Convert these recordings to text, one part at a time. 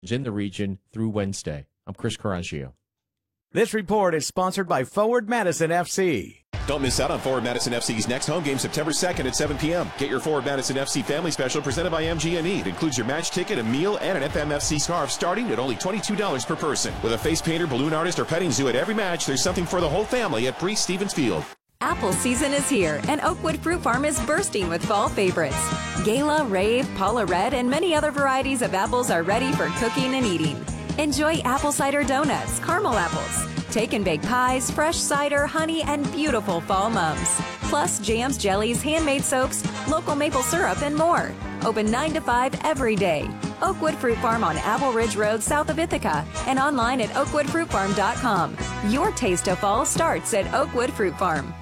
in the region through Wednesday. I'm Chris Carangio. This report is sponsored by Forward Madison FC. Don't miss out on Forward Madison FC's next home game September 2nd at 7 p.m. Get your Forward Madison FC family special presented by MG&E. It includes your match ticket, a meal, and an FMFC scarf starting at only $22 per person. With a face painter, balloon artist, or petting zoo at every match, there's something for the whole family at Breese Stevens Field. Apple season is here, and Oakwood Fruit Farm is bursting with fall favorites. Gala, Rave, Paula Red, and many other varieties of apples are ready for cooking and eating. Enjoy apple cider donuts, caramel apples, take and bake pies, fresh cider, honey, and beautiful fall mums. Plus jams, jellies, handmade soaps, local maple syrup, and more. Open 9 to 5 every day. Oakwood Fruit Farm on Apple Ridge Road south of Ithaca and online at oakwoodfruitfarm.com. Your taste of fall starts at Oakwood Fruit Farm.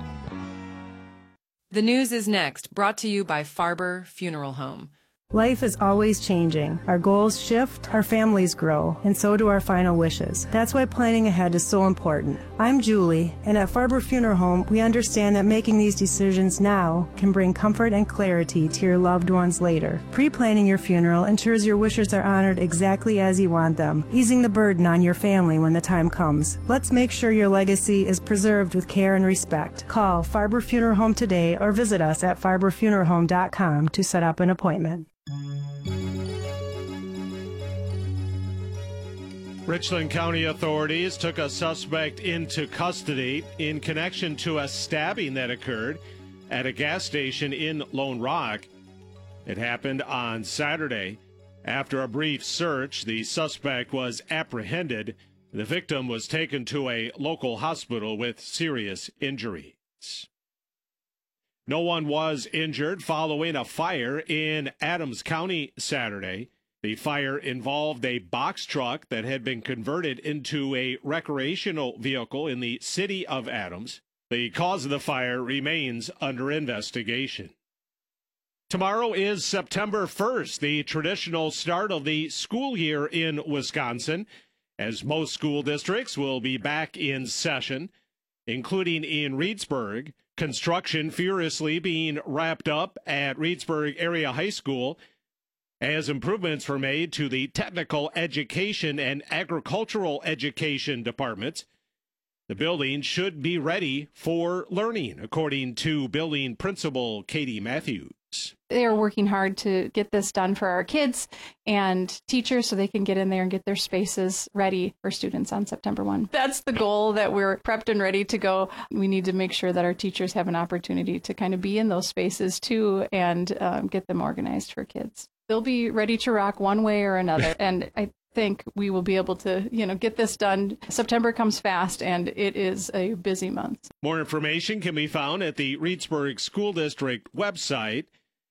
The news is next, brought to you by Farber Funeral Home. Life is always changing. Our goals shift, our families grow, and so do our final wishes. That's why planning ahead is so important. I'm Julie, and at Farber Funeral Home, we understand that making these decisions now can bring comfort and clarity to your loved ones later. Pre-planning your funeral ensures your wishes are honored exactly as you want them, easing the burden on your family when the time comes. Let's make sure your legacy is preserved with care and respect. Call Farber Funeral Home today or visit us at farberfuneralhome.com to set up an appointment. Richland County authorities took a suspect into custody in connection to a stabbing that occurred at a gas station in Lone Rock. It happened on Saturday. After a brief search, the suspect was apprehended. The victim was taken to a local hospital with serious injuries. No one was injured following a fire in Adams County Saturday. The fire involved a box truck that had been converted into a recreational vehicle in the city of Adams. The cause of the fire remains under investigation. Tomorrow is September 1st, the traditional start of the school year in Wisconsin, as most school districts will be back in session, including in Reedsburg. Construction furiously being wrapped up at Reedsburg Area High School as improvements were made to the technical education and agricultural education departments. The building should be ready for learning, according to building principal Katie Matthews. They are working hard to get this done for our kids and teachers so they can get in there and get their spaces ready for students on September 1. That's the goal, that we're prepped and ready to go. We need to make sure that our teachers have an opportunity to kind of be in those spaces too and get them organized for kids. They'll be ready to rock one way or another. And I think we will be able to, get this done. September comes fast, and it is a busy month. More information can be found at the Reedsburg School District website.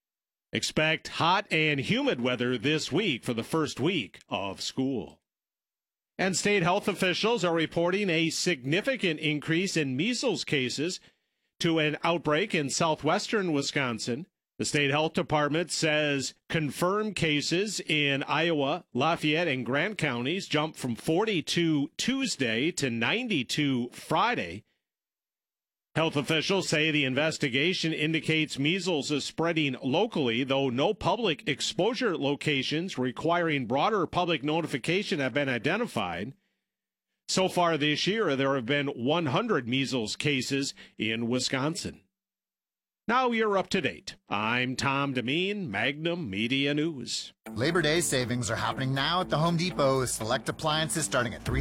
Expect hot and humid weather this week for the first week of school. And state health officials are reporting a significant increase in measles cases to an outbreak in southwestern Wisconsin. The state health department says confirmed cases in Iowa, Lafayette, and Grant counties jumped from 42 Tuesday to 92 Friday. Health officials say the investigation indicates measles is spreading locally, though no public exposure locations requiring broader public notification have been identified. So far this year, there have been 100 measles cases in Wisconsin. Now you're up to date. I'm Tom Demeen, Magnum Media News. Labor Day savings are happening now at the Home Depot with select appliances starting at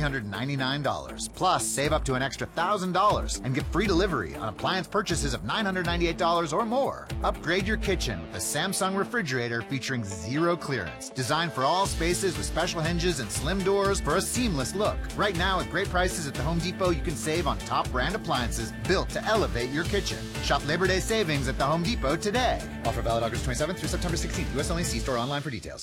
$399. Plus, save up to an extra $1,000 and get free delivery on appliance purchases of $998 or more. Upgrade your kitchen with a Samsung refrigerator featuring zero clearance. Designed for all spaces with special hinges and slim doors for a seamless look. Right now, with great prices at the Home Depot, you can save on top brand appliances built to elevate your kitchen. Shop Labor Day savings at the Home Depot today. Offer valid August 27th through September 16th. U.S. only. See store online for details.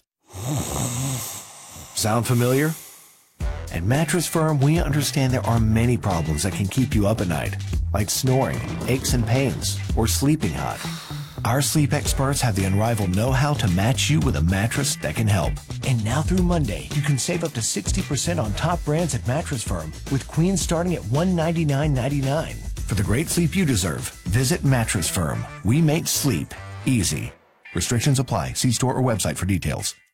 Sound familiar? At Mattress Firm, we understand there are many problems that can keep you up at night, like snoring, aches and pains, or sleeping hot. Our sleep experts have the unrivaled know-how to match you with a mattress that can help. And now through Monday, you can save up to 60% on top brands at Mattress Firm, with queens starting at $199.99. For the great sleep you deserve, visit Mattress Firm. We make sleep easy. Restrictions apply. See store or website for details.